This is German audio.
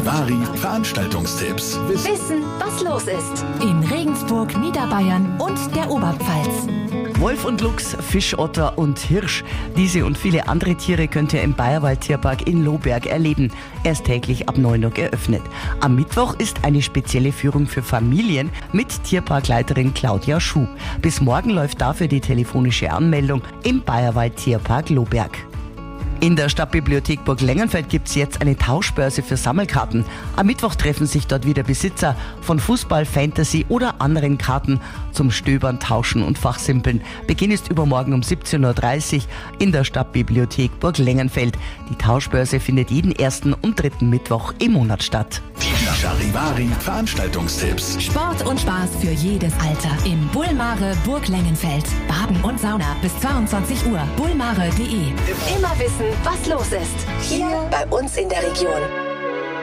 Charivari Veranstaltungstipps. Wissen, was los ist. In Regensburg, Niederbayern und der Oberpfalz. Wolf und Luchs, Fischotter und Hirsch. Diese und viele andere Tiere könnt ihr im Bayerwald Tierpark in Lohberg erleben. Er ist täglich ab 9 Uhr geöffnet. Am Mittwoch ist eine spezielle Führung für Familien mit Tierparkleiterin Claudia Schuh. Bis morgen läuft dafür die telefonische Anmeldung im Bayerwald Tierpark Lohberg. In der Stadtbibliothek Burg Lengenfeld gibt es jetzt eine Tauschbörse für Sammelkarten. Am Mittwoch treffen sich dort wieder Besitzer von Fußball, Fantasy oder anderen Karten zum Stöbern, Tauschen und Fachsimpeln. Beginn ist übermorgen um 17.30 Uhr in der Stadtbibliothek Burg Lengenfeld. Die Tauschbörse findet jeden ersten und dritten Mittwoch im Monat statt. Die Charivari Veranstaltungstipps. Sport und Spaß für jedes Alter. Im Bullmare Burg Lengenfeld. Baden und Sauna bis 22 Uhr. bullmare.de. Immer wissen, was los ist. Hier bei uns in der Region.